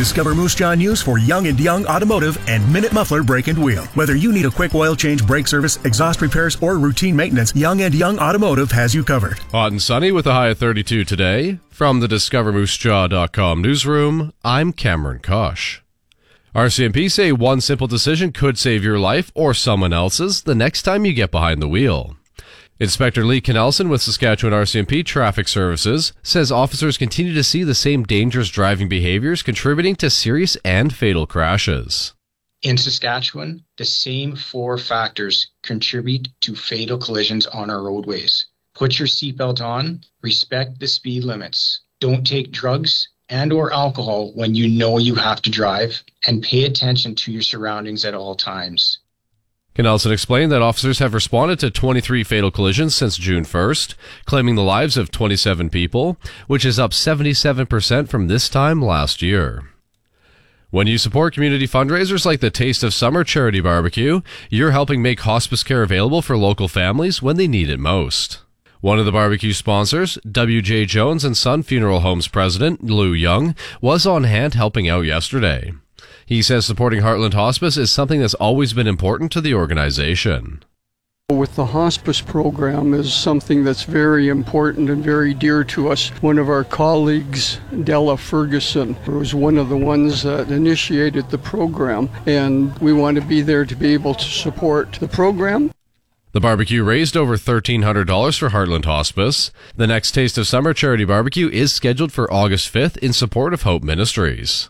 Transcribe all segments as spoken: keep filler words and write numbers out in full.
Discover Moose Jaw news for Young and Young Automotive and Minute Muffler Brake and Wheel. Whether you need a quick oil change, brake service, exhaust repairs, or routine maintenance, Young and Young Automotive has you covered. Hot and sunny with a high of thirty-two today. From the Discover Moose Jaw dot com newsroom, I'm Cameron Kosh. R C M P say one simple decision could save your life or someone else's the next time you get behind the wheel. Inspector Lee Kennelson with Saskatchewan R C M P Traffic Services says officers continue to see the same dangerous driving behaviors contributing to serious and fatal crashes. In Saskatchewan, the same four factors contribute to fatal collisions on our roadways. Put your seatbelt on, respect the speed limits, don't take drugs and or alcohol when you know you have to drive, and pay attention to your surroundings at all times. Kennelson explained that officers have responded to twenty-three fatal collisions since June first, claiming the lives of twenty-seven people, which is up seventy-seven percent from this time last year. When you support community fundraisers like the Taste of Summer Charity Barbecue, you're helping make hospice care available for local families when they need it most. One of the barbecue sponsors, W J Jones and Son Funeral Homes president Lou Young, was on hand helping out yesterday. He says supporting Heartland Hospice is something that's always been important to the organization. With the hospice program is something that's very important and very dear to us. One of our colleagues, Della Ferguson, was one of the ones that initiated the program, and we want to be there to be able to support the program. The barbecue raised over thirteen hundred dollars for Heartland Hospice. The next Taste of Summer Charity Barbecue is scheduled for August fifth in support of Hope Ministries.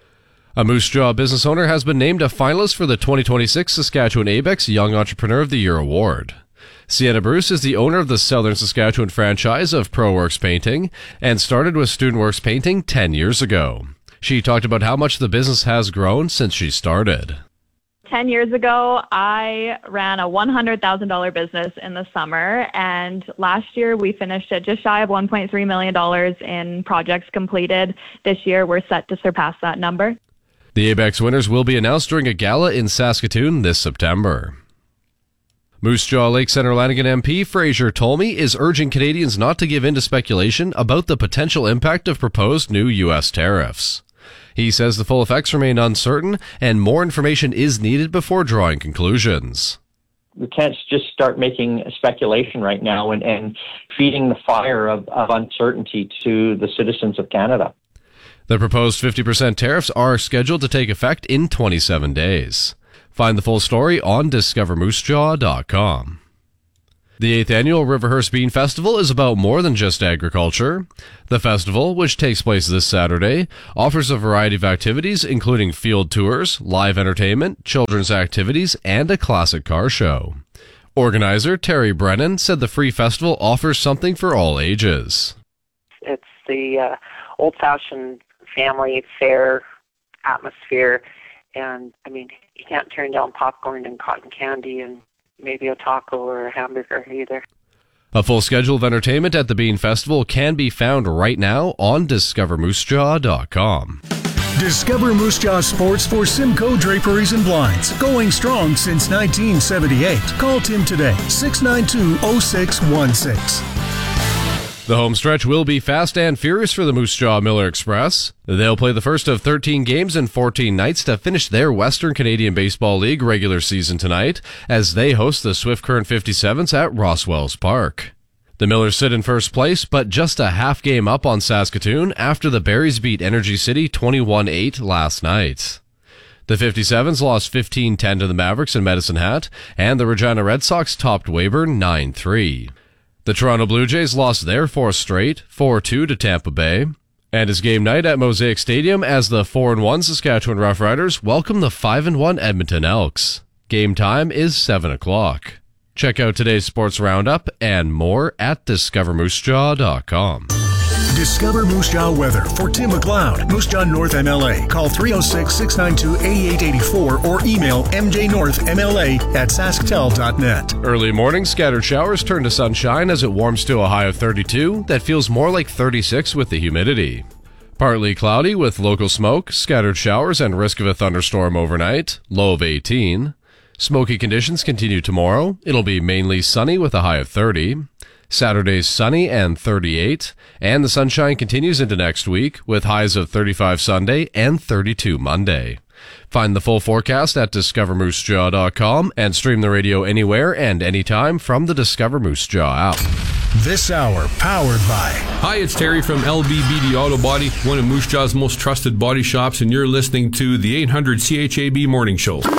A Moose Jaw business owner has been named a finalist for the twenty twenty-six Saskatchewan A B E X Young Entrepreneur of the Year Award. Sienna Bruce is the owner of the Southern Saskatchewan franchise of ProWorks Painting and started with StudentWorks Painting ten years ago. She talked about how much the business has grown since she started. Ten years ago, I ran a one hundred thousand dollars business in the summer, and last year we finished at just shy of one point three million dollars in projects completed. This year, we're set to surpass that number. The A B E X winners will be announced during a gala in Saskatoon this September. Moose Jaw Lake Centre Lanigan M P Fraser Tolmie is urging Canadians not to give in to speculation about the potential impact of proposed new U S tariffs. He says the full effects remain uncertain and more information is needed before drawing conclusions. We can't just start making speculation right now and, and feeding the fire of, of uncertainty to the citizens of Canada. The proposed fifty percent tariffs are scheduled to take effect in twenty-seven days. Find the full story on Discover Moose Jaw dot com. The eighth Annual Riverhurst Bean Festival is about more than just agriculture. The festival, which takes place this Saturday, offers a variety of activities including field tours, live entertainment, children's activities, and a classic car show. Organizer Terry Brennan said the free festival offers something for all ages. It's the uh, old-fashioned family fair atmosphere, and I mean, you can't turn down popcorn and cotton candy and maybe a taco or a hamburger either. A full schedule of entertainment at the Bean Festival can be found right now on Discover Moose Jaw dot com. Discover Moose Jaw Sports for Simcoe Draperies and Blinds. Going strong since nineteen seventy-eight. Call Tim today, six nine two, oh six one six. The home stretch will be fast and furious for the Moose Jaw Miller Express. They'll play the first of thirteen games in fourteen nights to finish their Western Canadian Baseball League regular season tonight as they host the Swift Current fifty-sevens at Rosswells Park. The Millers sit in first place, but just a half game up on Saskatoon after the Berries beat Energy City twenty-one eight last night. The fifty-sevens lost fifteen ten to the Mavericks in Medicine Hat, and the Regina Red Sox topped Weyburn nine three. The Toronto Blue Jays lost their fourth straight, four two to Tampa Bay. And it's game night at Mosaic Stadium as the four and one Saskatchewan Roughriders welcome the five and one Edmonton Elks. Game time is seven o'clock. Check out today's sports roundup and more at Discover Moose Jaw dot com. Discover Moose Jaw weather for Tim McLeod, Moose Jaw North M L A. Call three oh six, six nine two, eight eight eight four or email m j north m l a at sasktel dot net. Early morning scattered showers turn to sunshine as it warms to a high of thirty-two that feels more like thirty-six with the humidity. Partly cloudy with local smoke, scattered showers, and risk of a thunderstorm overnight, low of eighteen. Smoky conditions continue tomorrow. It'll be mainly sunny with a high of thirty. Saturday's sunny and thirty-eight. And the sunshine continues into next week with highs of thirty-five Sunday and thirty-two Monday. Find the full forecast at discover moose jaw dot com and stream the radio anywhere and anytime from the Discover Moose Jaw app. This hour powered by... Hi, it's Terry from L B B D Auto Body, one of Moose Jaw's most trusted body shops, and you're listening to the eight hundred C H A B Morning Show.